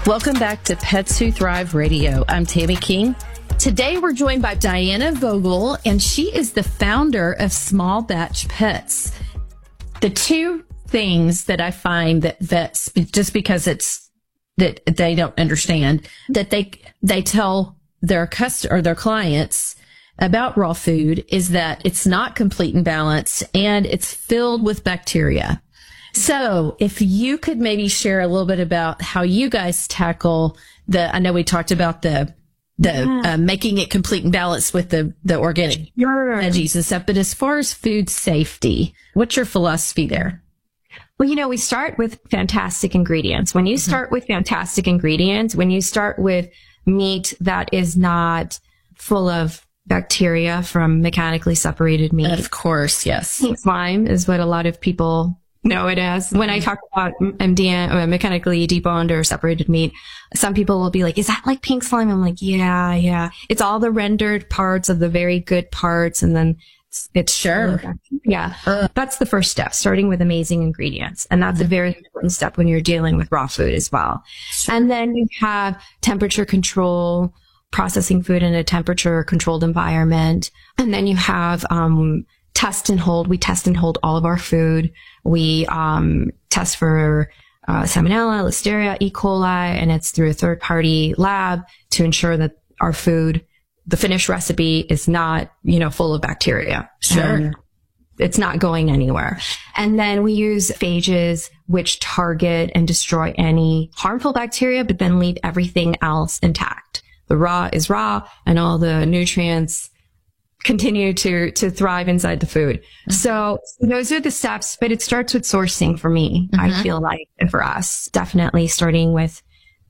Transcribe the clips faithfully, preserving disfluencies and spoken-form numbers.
Welcome back to Pets Who Thrive Radio. I'm Tammy King. Today we're joined by Diana Vogel, and she is the founder of Small Batch Pets. The two things that I find that vets, just because it's that they don't understand, that they they tell their customer or their clients about raw food is that it's not complete and balanced, and it's filled with bacteria. So if you could maybe share a little bit about how you guys tackle the, I know we talked about the, the, yeah. uh, making it complete and balanced with the, the organic sure. veggies and stuff, but as far as food safety, what's your philosophy there? Well, you know, we start with fantastic ingredients. When you mm-hmm. start with fantastic ingredients, when you start with meat that is not full of bacteria from mechanically separated meat. Of course, yes. Pink slime is what a lot of people know it as. When I talk about M D M, or mechanically deboned or separated meat, some people will be like, is that like pink slime? I'm like, yeah, yeah. It's all the rendered parts of the very good parts. And then it's, it's sure. Yeah. Uh, that's the first step, starting with amazing ingredients. And that's a very important step when you're dealing with raw food as well. Sure. And then you have temperature control, processing food in a temperature controlled environment. And then you have, um, test and hold. We test and hold all of our food. We um, test for uh, Salmonella, Listeria, E. coli, and it's through a third-party lab to ensure that our food, the finished recipe, is not, you know, full of bacteria. Sure. Um, it's not going anywhere. And then we use phages, which target and destroy any harmful bacteria, but then leave everything else intact. The raw is raw, and all the nutrients continue to, to thrive inside the food. Mm-hmm. So those are the steps, but it starts with sourcing for me. Mm-hmm. I feel like, and for us, definitely starting with.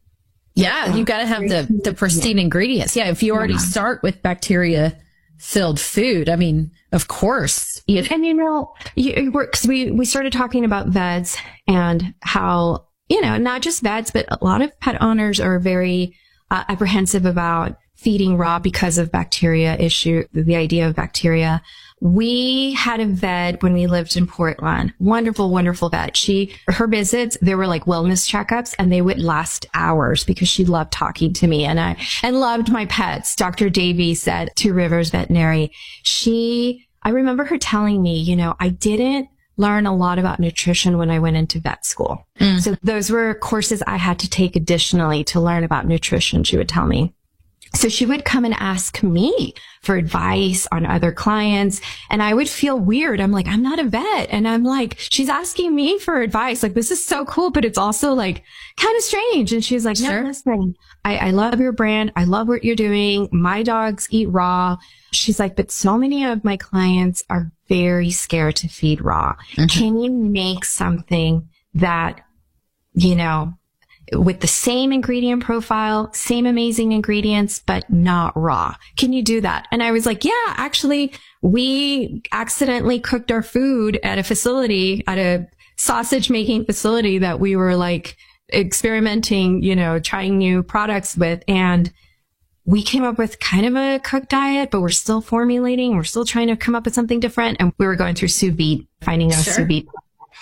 Yeah. You got to have the, the pristine yeah. ingredients. Yeah. If you already yeah. start with bacteria filled food, I mean, of course. You, and you know, you, cause we, we started talking about vets and how, you know, not just vets, but a lot of pet owners are very uh, apprehensive about feeding raw because of bacteria issue, the idea of bacteria. We had a vet when we lived in Portland. Wonderful, wonderful vet. She, her visits, they were like wellness checkups, and they would last hours because she loved talking to me and I, and loved my pets. Doctor Davy said, Two Rivers Veterinary. She, I remember her telling me, you know, I didn't learn a lot about nutrition when I went into vet school. Mm. So those were courses I had to take additionally to learn about nutrition, she would tell me. So she would come and ask me for advice on other clients, and I would feel weird. I'm like, I'm not a vet. And I'm like, she's asking me for advice. Like, this is so cool, but it's also like kind of strange. And she's like, sure. No, listen, I, I love your brand. I love what you're doing. My dogs eat raw. She's like, but so many of my clients are very scared to feed raw. Mm-hmm. Can you make something that, you know, with the same ingredient profile, same amazing ingredients, but not raw? Can you do that? And I was like, yeah, actually, we accidentally cooked our food at a facility, at a sausage making facility that we were like experimenting, you know, trying new products with. And we came up with kind of a cooked diet, but we're still formulating. We're still trying to come up with something different. And we were going through sous vide, finding a sure. sous vide.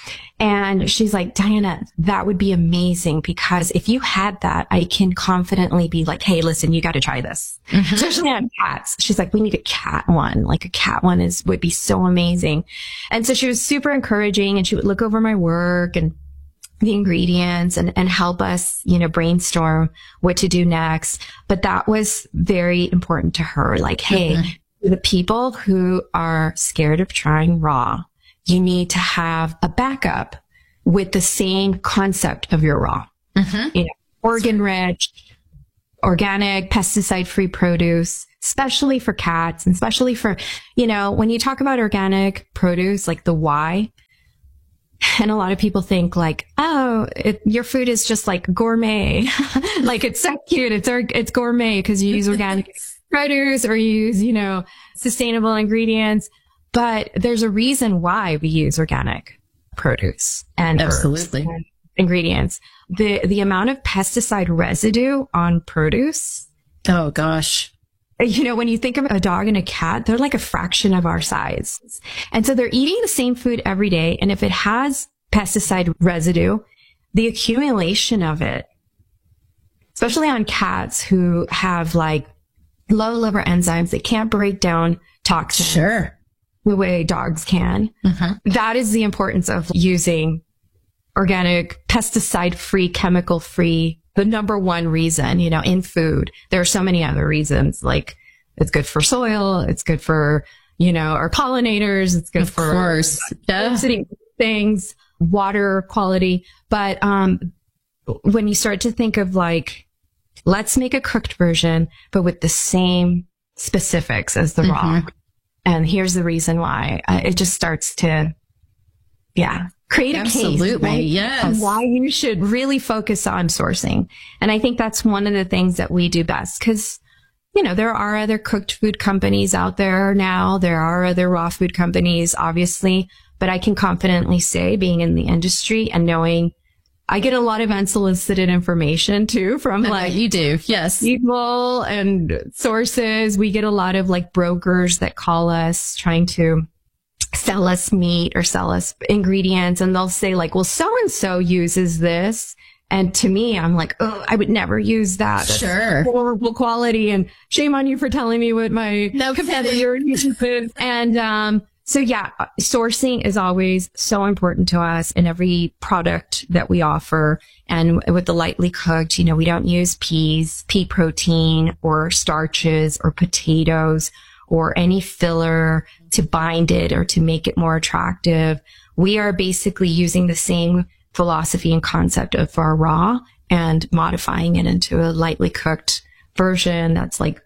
And she's like, Diana, that would be amazing, because if you had that, I can confidently be like, hey, listen, you got to try this. Mm-hmm. Especially on cats. She's like, we need a cat one. Like a cat one is, would be so amazing. And so she was super encouraging, and she would look over my work and the ingredients and, and help us, you know, brainstorm what to do next. But that was very important to her. Like, hey, mm-hmm. the people who are scared of trying raw, you need to have a backup with the same concept of your raw. Mm-hmm. You know, organ rich, organic, pesticide free produce, especially for cats, and especially for, you know, when you talk about organic produce, like the Y, and a lot of people think like, oh, it, your food is just like gourmet. Like it's so cute. It's, it's gourmet because you use organic produce or you use, you know, sustainable ingredients. But there's a reason why we use organic produce and absolutely and ingredients. The the amount of pesticide residue on produce. Oh gosh. You know, when you think of a dog and a cat, they're like a fraction of our size. And so they're eating the same food every day. And if it has pesticide residue, the accumulation of it especially on cats who have like low liver enzymes. They can't break down toxins Sure. the way dogs can. Mm-hmm. That is the importance of using organic, pesticide-free, chemical-free, the number one reason, you know, in food. There are so many other reasons, like it's good for soil, it's good for, you know, our pollinators, it's good Of for course. Yeah. things, water quality. But um, when you start to think of like, let's make a cooked version, but with the same specifics as the Mm-hmm. raw. And here's the reason why. Uh, it just starts to, yeah, create a Absolutely. case, right? Yes. Of why you should really focus on sourcing. And I think that's one of the things that we do best because, you know, there are other cooked food companies out there now. There are other raw food companies, obviously, but I can confidently say being in the industry and knowing I get a lot of unsolicited information too from like you do. Yes. people and sources. We get a lot of like brokers that call us trying to sell us meat or sell us ingredients. And they'll say like, well, so-and-so uses this. And to me, I'm like, oh, I would never use that. That's Sure. horrible quality. And shame on you for telling me what my No competitor uses. And, um, so yeah, sourcing is always so important to us in every product that we offer. And with the lightly cooked, you know, we don't use peas, pea protein or starches or potatoes or any filler to bind it or to make it more attractive. We are basically using the same philosophy and concept of our raw and modifying it into a lightly cooked version that's like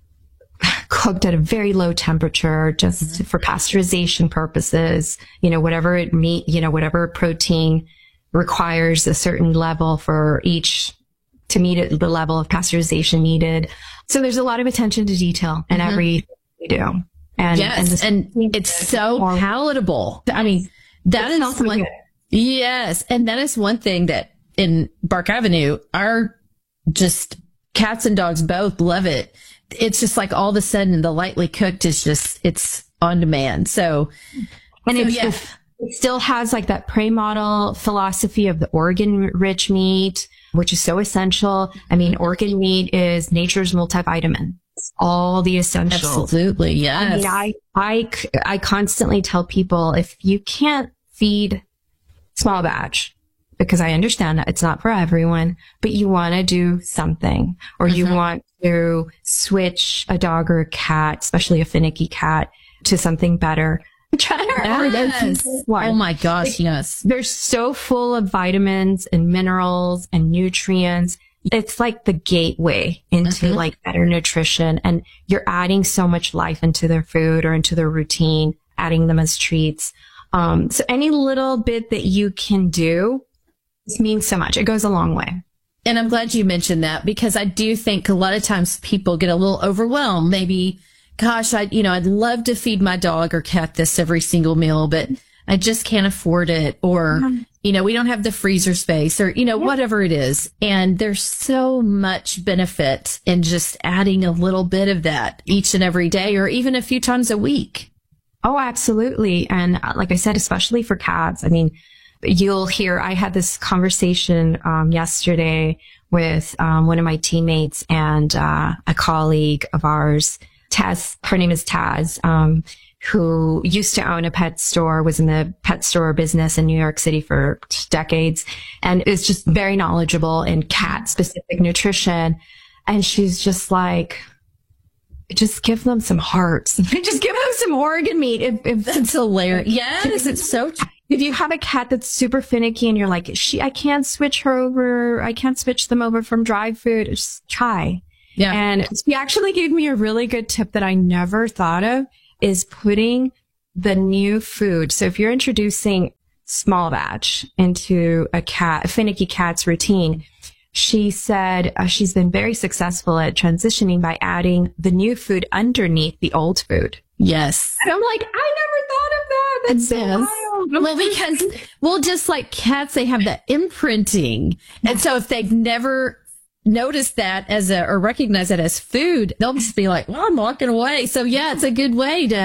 cooked at a very low temperature just mm-hmm. for pasteurization purposes, you know, whatever it meat, you know, whatever protein requires a certain level for each to meet it, the level of pasteurization needed. So there's a lot of attention to detail in mm-hmm. everything we do. And, yes, and, and it's so palatable. I mean, that is one. Good. Yes. And that is one thing that in Bark Avenue, our just cats and dogs both love it. It's just like all of a sudden the lightly cooked is just, it's on demand. So, and so, it's yeah. just, it still has like that premodel philosophy of the organ rich meat, which is so essential. I mean, organ meat is nature's multivitamin. It's all the essentials. Absolutely. Yes. I mean, I, I, I constantly tell people if you can't feed small batch, because I understand that it's not for everyone, but you want to do something or you mm-hmm. want to switch a dog or a cat, especially a finicky cat, to something better. Yes. Oh my gosh, yes. They're so full of vitamins and minerals and nutrients. It's like the gateway into mm-hmm. like better nutrition, and you're adding so much life into their food or into their routine, adding them as treats. Um, so any little bit that you can do means so much. It goes a long way. And I'm glad you mentioned that because I do think a lot of times people get a little overwhelmed. Maybe, gosh, I, you know, I'd love to feed my dog or cat this every single meal, but I just can't afford it. Or, mm-hmm. you know, we don't have the freezer space or, you know, yeah. whatever it is. And there's so much benefit in just adding a little bit of that each and every day or even a few times a week. Oh, absolutely. And uh, like I said, especially for cats, I mean, you'll hear, I had this conversation um, yesterday with um, one of my teammates and uh, a colleague of ours, Taz. Her name is Taz, um, who used to own a pet store, was in the pet store business in New York City for decades, and is just very knowledgeable in cat-specific nutrition. And she's just like, just give them some hearts. Just give them some organ meat. If, if That's hilarious. Yes, it's so true. If you have a cat that's super finicky and you're like, she, I can't switch her over. I can't switch them over from dry food. Just try. Yeah. And she actually gave me a really good tip that I never thought of is putting the new food. So if you're introducing small batch into a cat, a finicky cat's routine, she said uh, she's been very successful at transitioning by adding the new food underneath the old food. Yes. And I'm like, I never thought of that. That's so yes. wild. Well, because, well, just like cats, they have that imprinting. And so if they've never noticed that as a, or recognize it as food, they'll just be like, well, I'm walking away. So yeah, it's a good way to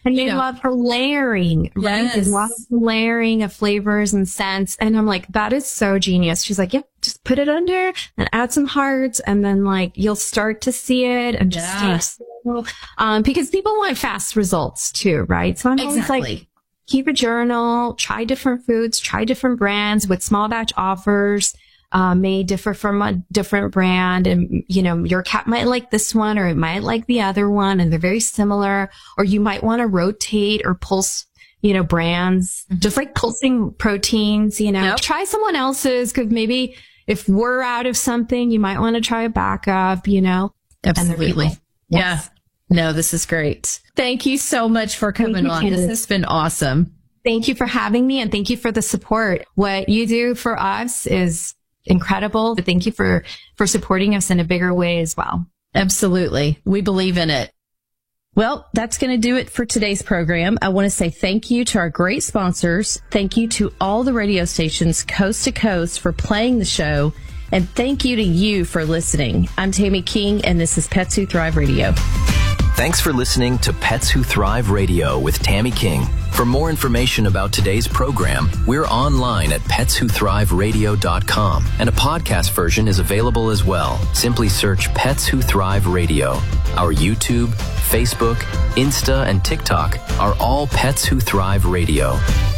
And they you know. love her layering, right? Yes. They love the layering of flavors and scents. And I'm like, that is so genius. She's like, yep, just put it under and add some hearts. And then like, you'll start to see it and just Yeah. stay slow. Um, because people want fast results too, right? So I'm always Exactly. like, keep a journal, try different foods, try different brands with small batch offers. Uh, may differ from a different brand, and you know your cat might like this one or it might like the other one, and they're very similar. Or you might want to rotate or pulse, you know, brands, mm-hmm. just like pulsing proteins. You know, Yep. try someone else's, because maybe if we're out of something, you might want to try a backup. You know, Absolutely. Yes. Yeah. No, this is great. Thank you so much for coming you, on. This Candace. has been awesome. Thank you for having me, and thank you for the support. What you do for us is incredible. But thank you for, for supporting us in a bigger way as well. Absolutely. We believe in it. Well, that's going to do it for today's program. I want to say thank you to our great sponsors. Thank you to all the radio stations coast to coast for playing the show. And thank you to you for listening. I'm Tammy King, and this is Pets Who Thrive Radio. Thanks for listening to Pets Who Thrive Radio with Tammy King. For more information about today's program, we're online at pets who thrive radio dot com, and a podcast version is available as well. Simply search Pets Who Thrive Radio. Our YouTube, Facebook, Insta, and TikTok are all Pets Who Thrive Radio.